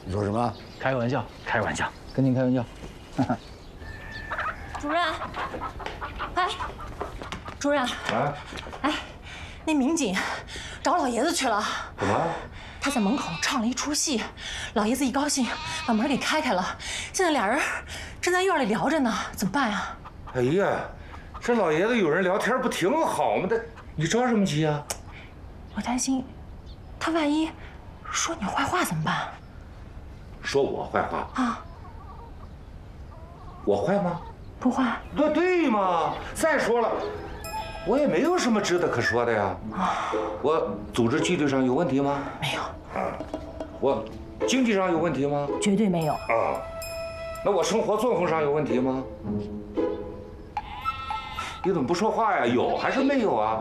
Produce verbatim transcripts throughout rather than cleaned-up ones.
你说什么？ 开个玩笑，开个玩笑，跟您开玩笑。 主任，哎，主任， 啊， 哎，那民警找老爷子去了。 怎么？ 他在门口唱了一出戏，老爷子一高兴，把门给开开了。现在俩人正在院里聊着呢，怎么办呀？ 哎呀，这老爷子有人聊天不挺好吗？他，你着什么急啊？ 我担心，他万一说你坏话怎么办？ 说我坏话啊？ 我坏吗？ 不坏。 对对嘛！再说了，我也没有什么值得可说的呀。啊，我组织纪律上有问题吗？ 没有。 啊，我经济上有问题吗？ 绝对没有。 啊，那我生活作风上有问题吗？你怎么不说话呀？有还是没有啊？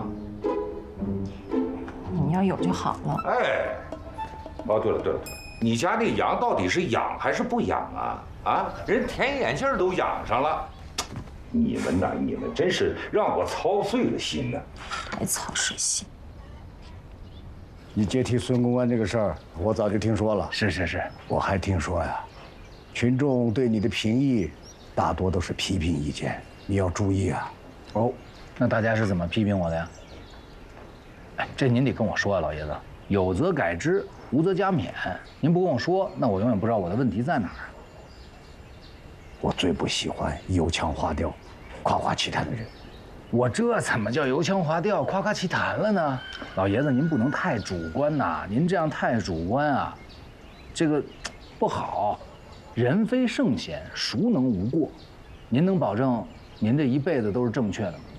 你要有就好了。 哎，哦，对了对了对了，你家那羊到底是养还是不养啊？啊，人田眼镜都养上了。你们呐，你们真是让我操碎了心呐！ 还操碎心？ 你接替孙公安这个事儿，我早就听说了。 是是是， 我还听说呀，群众对你的评议大多都是批评意见，你要注意啊。 哦，那大家是怎么批评我的呀？哎，这您得跟我说啊，老爷子，有则改之，无则加勉。您不跟我说，那我永远不知道我的问题在哪儿。 我最不喜欢油腔滑调、夸夸其谈的人。 我这怎么叫油腔滑调、夸夸其谈了呢？老爷子，您不能太主观呐！您这样太主观啊，这个不好。人非圣贤，孰能无过？您能保证您这一辈子都是正确的吗？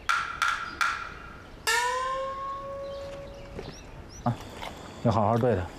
啊，要好好对他。